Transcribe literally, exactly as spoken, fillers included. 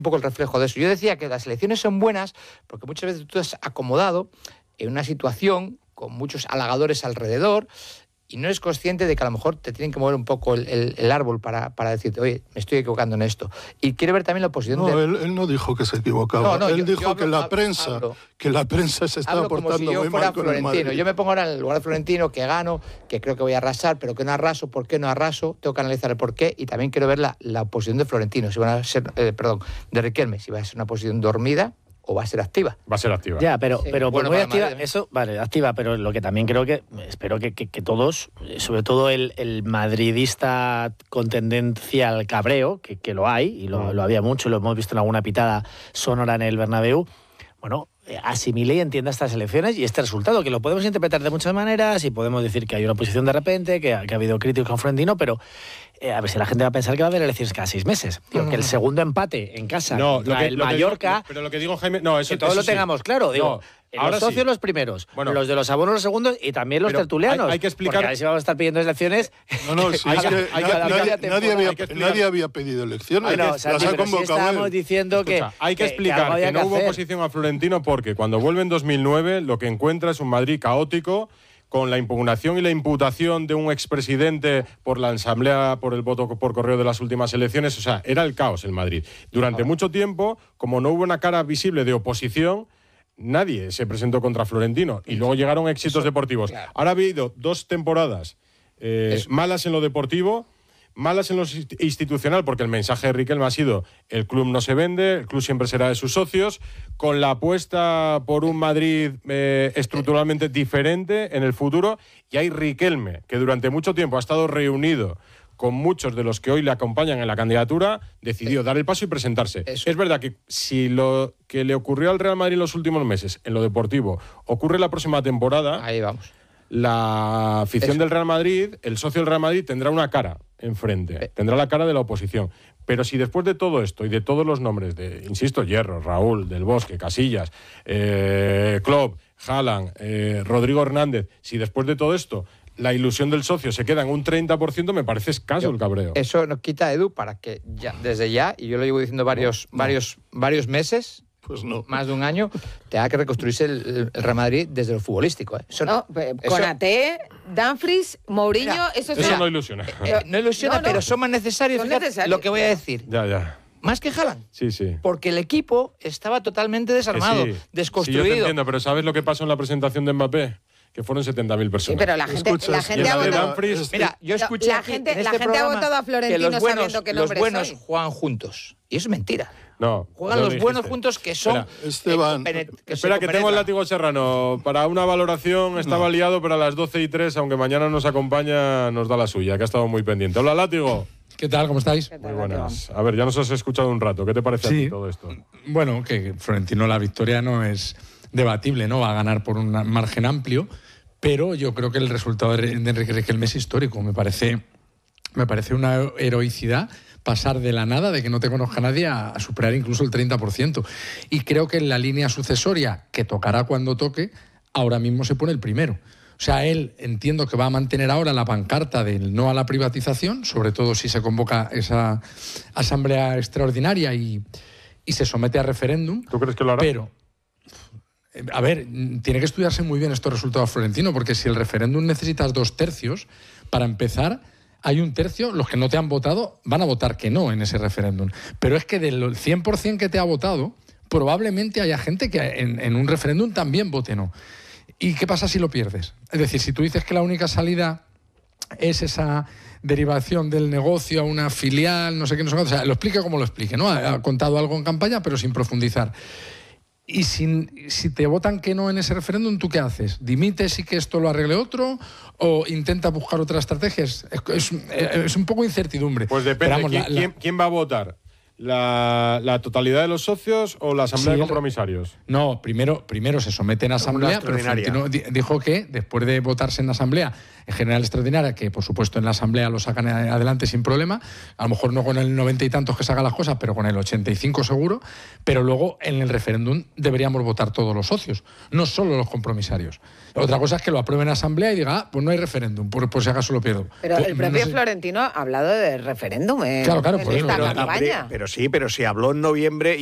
un poco el reflejo de eso. Yo decía que las elecciones son buenas porque muchas veces tú estás acomodado en una situación con muchos halagadores alrededor y no eres consciente de que a lo mejor te tienen que mover un poco el, el, el árbol para, para decirte, oye, me estoy equivocando en esto. Y quiere ver también la oposición. No, de... él, él no dijo que se equivocaba. No, no, él yo, dijo yo hablo, que la hablo, prensa hablo, que la prensa se estaba portando si yo muy fuera mal con Florentino. el Madrid. Yo me pongo ahora en el lugar de Florentino, que gano, que creo que voy a arrasar, pero que no arraso. ¿Por qué no arraso? Tengo que analizar el por qué y también quiero ver la, la oposición de Florentino, si van a ser, eh, perdón, de Riquelme, si va a ser una oposición dormida o va a ser activa. Va a ser activa. Ya, pero, sí, pero bueno, por muy para activa, Madrid, ¿eh? eso, vale, activa, pero lo que también creo que, espero que, que, que todos, sobre todo el, el madridista con tendencia al cabreo, que, que lo hay, y lo, lo había mucho, lo hemos visto en alguna pitada sonora en el Bernabéu, bueno, asimile y entienda estas elecciones y este resultado, que lo podemos interpretar de muchas maneras y podemos decir que hay una oposición de repente, que ha, que ha habido críticos con Florentino, pero eh, a ver si la gente va a pensar que va a haber elecciones cada seis meses. Tío, que el segundo empate en casa No, contra lo que, el lo que Mallorca, digo, pero lo que digo, Jaime, no, eso, que todos eso lo tengamos sí. claro, digo, No, ahora los socios sí. los primeros, Bueno, los de los abonos los segundos y también los pero tertulianos. hay- hay que explicar- Porque a ver si vamos a estar pidiendo elecciones. No, no, sí, Hay es que- que hay na- que- nadie, hay nadie que- había, hay que explicar- nadie había pedido elecciones. Bueno, las Santi, ha pero sí convocado estábamos él. diciendo que, Escucha, hay que, que- explicar que, algo que, había no que hubo hacer. oposición a Florentino porque cuando vuelve en dos mil nueve lo que encuentra es un Madrid caótico con la impugnación y la imputación de un expresidente por la asamblea, por el voto por correo de las últimas elecciones. O sea, era el caos el Madrid. Durante mucho tiempo, como no hubo una cara visible de oposición, nadie se presentó contra Florentino. Y luego llegaron éxitos Eso, deportivos. claro. Ahora ha habido dos temporadas eh, Eso. malas en lo deportivo, malas en lo institucional, porque el mensaje de Riquelme ha sido el club no se vende, el club siempre será de sus socios, con la apuesta por un Madrid eh, estructuralmente diferente en el futuro, y hay Riquelme, que durante mucho tiempo ha estado reunido con muchos de los que hoy le acompañan en la candidatura, decidió dar el paso y presentarse. Eso. Es verdad que si lo que le ocurrió al Real Madrid en los últimos meses, en lo deportivo, ocurre la próxima temporada, Ahí vamos. la afición Eso. del Real Madrid, el socio del Real Madrid, tendrá una cara enfrente, Eh. tendrá la cara de la oposición. Pero si después de todo esto y de todos los nombres de, insisto, Hierro, Raúl, Del Bosque, Casillas, eh, Klopp, Haaland, eh, Rodrigo Hernández, si después de todo esto la ilusión del socio se queda en un treinta por ciento, me parece escaso Yo- el cabreo. Eso nos quita, Edu, para que ya, desde ya, y yo lo llevo diciendo varios, No, no. varios, varios meses, Pues no. más de un año, tenga que reconstruirse el, el Real Madrid desde lo futbolístico. ¿eh? Eso No, pe- Konaté, Dumfries, Mourinho, Mira, eso es Eso una- no ilusiona. Eh, no ilusiona, No, no. pero son más necesarios. Son Fíjate necesarios, lo que voy a claro. decir. Ya, ya. Más que Haaland. Sí, sí. Porque el equipo estaba totalmente desarmado, Que sí. desconstruido. Sí, yo te entiendo, pero ¿sabes lo que pasó en la presentación de Mbappé? Que fueron setenta mil Sí, personas. pero la gente, Escuchas, la y gente en ha la de votado. Dumfries, Mira, yo No, escuché la aquí, gente- en la este gente ha programa votado a Florentino que los buenos, sabiendo qué los nombre buenos soy. juegan juntos. Y eso es mentira. No. Juegan no los lo buenos dijiste. juntos que son... Espera, Esteban. eh, penet- se Espera, que tengo el compenetran. látigo serrano. Para una valoración estaba liado, pero a las doce y tres, aunque mañana nos acompaña, nos da la suya, que ha estado muy pendiente. Hola, látigo. ¿Qué tal? ¿Cómo estáis? Muy buenas. A ver, ya nos has escuchado un rato. ¿Qué te parece a Sí. ti todo esto? Bueno, que Florentino la victoria no es debatible, ¿no? Va a ganar por un margen amplio, pero yo creo que el resultado de Enrique Riquelme es histórico. Me parece, me parece una heroicidad pasar de la nada, de que no te conozca nadie, a, a superar incluso el treinta por ciento. Y creo que en la línea sucesoria, que tocará cuando toque, ahora mismo se pone el primero. O sea, él entiendo que va a mantener ahora la pancarta del no a la privatización, sobre todo si se convoca esa asamblea extraordinaria y, y se somete a referéndum. ¿Tú crees que lo hará? Pero, eh, a ver, tiene que estudiarse muy bien estos resultados, Florentino, porque si el referéndum necesitas dos tercios, para empezar, hay un tercio, los que no te han votado van a votar que no en ese referéndum. Pero es que del cien por ciento que te ha votado, probablemente haya gente que en, en un referéndum también vote no. ¿Y qué pasa si lo pierdes? Es decir, si tú dices que la única salida es esa derivación del negocio a una filial, no sé qué, no sé qué, o sea, lo explique como lo explique, ¿no? Ha, ha contado algo en campaña, pero sin profundizar. Y sin, si te votan que no en ese referéndum, ¿tú qué haces? ¿Dimites y que esto lo arregle otro? ¿O intentas buscar otras estrategias? Es, es, es un poco incertidumbre. Pues depende. Pero vamos, ¿Quién, la- la- quién- quién va a votar? ¿La, la totalidad de los socios o la asamblea Sí, de el- compromisarios? No, primero, primero se someten a asamblea, pero extraordinaria. Florentino di- dijo que después de votarse en asamblea en general extraordinaria, que por supuesto en la asamblea lo sacan a- adelante sin problema, a lo mejor no con el noventa y tantos que sacan las cosas, pero con el ochenta y cinco seguro, pero luego en el referéndum deberíamos votar todos los socios, no solo los compromisarios. Otra cosa es que lo aprueben en asamblea y diga, ah, pues no hay referéndum, por, por si acaso lo pierdo. Pero Pues, el no propio sé. Florentino ha hablado de referéndum en, Claro, claro, en por eso, esta pero- campaña. Pero sí, pero si habló en noviembre